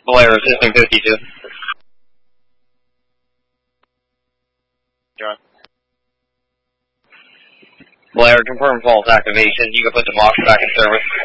Blair, System 52. John. Blair, confirm false activation. You can put the box back in service.